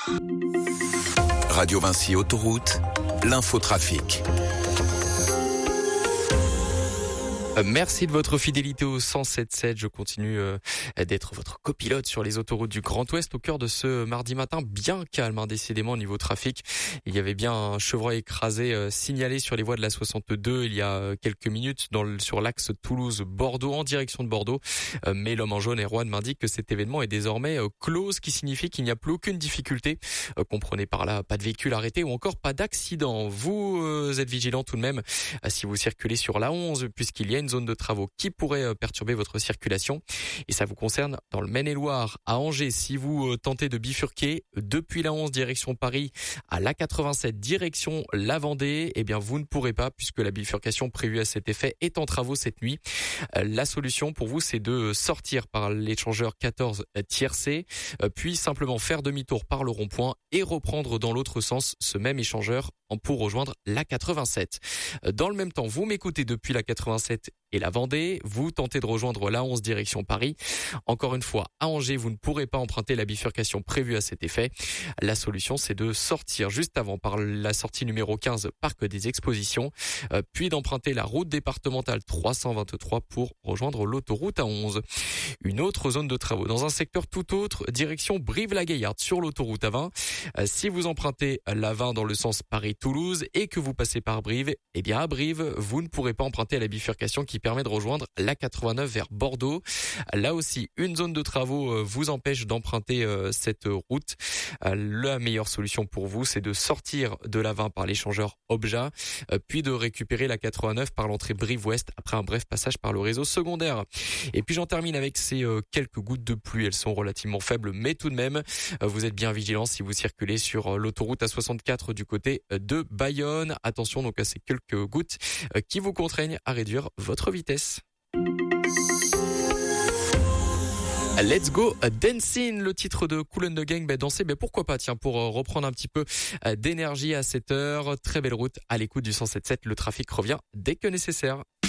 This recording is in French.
Radio Vinci Autoroute, l'infotrafic. Merci de votre fidélité au 107.7. Je continue d'être votre copilote sur les autoroutes du Grand Ouest au cœur de ce mardi matin bien calme, décidément au niveau trafic. Il y avait bien un chevreuil écrasé signalé sur les voies de la 62 il y a quelques minutes sur l'axe Toulouse-Bordeaux en direction de Bordeaux. Mais l'homme en jaune, Erwan, m'indique que cet événement est désormais clos, ce qui signifie qu'il n'y a plus aucune difficulté. Comprenez par là pas de véhicule arrêté ou encore pas d'accident. Vous êtes vigilant tout de même si vous circulez sur la 11 puisqu'il y a une zone de travaux qui pourrait perturber votre circulation. Et ça vous concerne dans le Maine-et-Loire, à Angers. Si vous tentez de bifurquer depuis la 11 direction Paris à la 87 direction la Vendée, eh bien vous ne pourrez pas puisque la bifurcation prévue à cet effet est en travaux cette nuit. La solution pour vous, c'est de sortir par l'échangeur 14 Tiercé, puis simplement faire demi-tour par le rond-point et reprendre dans l'autre sens ce même échangeur pour rejoindre la 87. Dans le même temps, vous m'écoutez depuis la 87 et la Vendée, vous tentez de rejoindre la 11 direction Paris. Encore une fois, à Angers, vous ne pourrez pas emprunter la bifurcation prévue à cet effet. La solution, c'est de sortir juste avant par la sortie numéro 15, Parc des Expositions, puis d'emprunter la route départementale 323 pour rejoindre l'autoroute A11. Une autre zone de travaux dans un secteur tout autre, direction Brive-la-Gaillarde sur l'autoroute A20. Si vous empruntez la 20 dans le sens Paris-Toulouse et que vous passez par Brive, eh bien à Brive, vous ne pourrez pas emprunter la bifurcation qui permet de rejoindre la 89 vers Bordeaux. Là aussi, une zone de travaux vous empêche d'emprunter cette route. La meilleure solution pour vous, c'est de sortir de la 20 par l'échangeur Obja, puis de récupérer la 89 par l'entrée Brive-Ouest après un bref passage par le réseau secondaire. Et puis j'en termine avec ces quelques gouttes de pluie. Elles sont relativement faibles, mais tout de même, vous êtes bien vigilants si vous circulez sur l'autoroute A64 du côté de Bayonne. Attention donc à ces quelques gouttes qui vous contraignent à réduire votre vitesse. Let's go dancing, le titre de Kool and the Gang. Danser, pourquoi pas, tiens, pour reprendre un petit peu d'énergie à cette heure. Très belle route à l'écoute du 107.7. Le trafic revient dès que nécessaire.